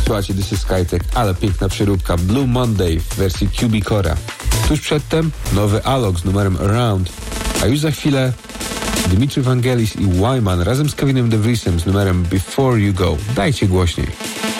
Słuchajcie, This is Skytech, ale piękna przeróbka Blue Monday w wersji QB Cora. Tuż przedtem nowy Alok z numerem Around, a już za chwilę Dimitri Vangelis i Wyman razem z Kevinem DeVriesem z numerem Before You Go. Dajcie głośniej.